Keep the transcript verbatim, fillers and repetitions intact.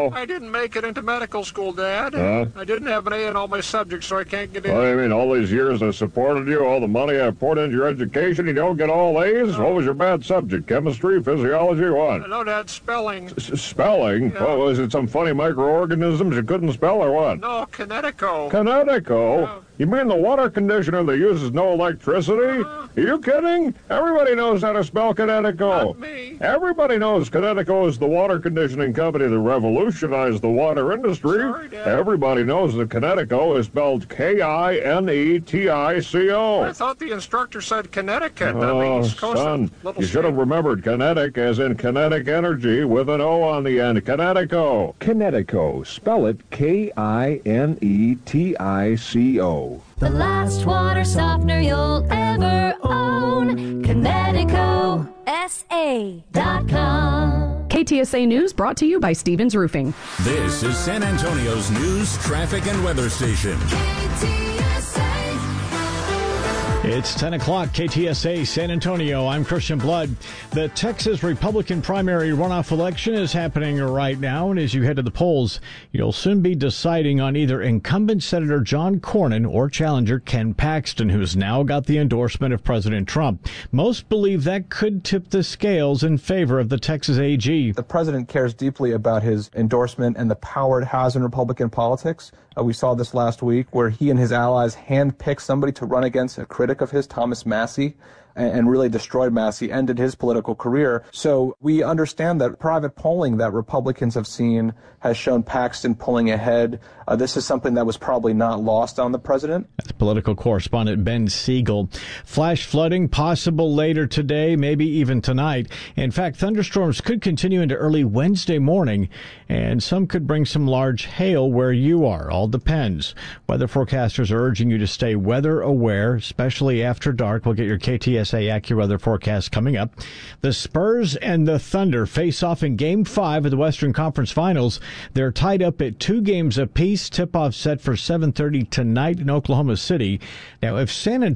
Connecticut? I didn't make it into medical school, Dad. Huh? I didn't have an A in all my subjects, so I can't get in. What do you mean, all these years I supported you, all the money I poured into your education, you don't get all A's? What was your bad subject? Chemistry, physiology, what? No, Dad, spelling. S- spelling? Yeah. What, was it some funny microorganisms you couldn't spell or what? No, Connecticut. Connecticut? Yeah. You mean the water conditioner that uses no electricity? Uh, Are you kidding? Everybody knows how to spell Connecticut. Not me. Everybody knows Connecticut is the water conditioning company that revolutionized the water industry. Sorry, Dad. Everybody knows that Connecticut is spelled K I N E T I C O. I thought the instructor said Connecticut. Oh, on the East Coast, son, little you should have state. remembered kinetic as in kinetic energy with an O on the end. Connecticut. Connecticut. Spell it K I N E T I C O. The last water softener you'll ever own. Connecticut S A dot com. K T S A News brought to you by Stevens Roofing. This is San Antonio's news, traffic, and weather station. K T S A. It's ten o'clock, K T S A, San Antonio. I'm Christian Blood. The Texas Republican primary runoff election is happening right now, and as you head to the polls, you'll soon be deciding on either incumbent Senator John Cornyn or challenger Ken Paxton, who's now got the endorsement of President Trump. Most believe that could tip the scales in favor of the Texas A G. The president cares deeply about his endorsement and the power it has in Republican politics. Uh, we saw this last week where he and his allies handpicked somebody to run against a critic of his, Thomas Massie, and, and really destroyed Massie, ended his political career. So we understand that private polling that Republicans have seen has shown Paxton pulling ahead. Uh, this is something that was probably not lost on the president. That's political correspondent Ben Siegel. Flash flooding possible later today, maybe even tonight. In fact, thunderstorms could continue into early Wednesday morning, and some could bring some large hail where you are. All depends. Weather forecasters are urging you to stay weather aware, especially after dark. We'll get your K T S A AccuWeather forecast coming up. The Spurs and the Thunder face off in Game five of the Western Conference Finals. They're tied up at two games apiece. Tip-off set for seven thirty tonight in Oklahoma City. Now, if San Antonio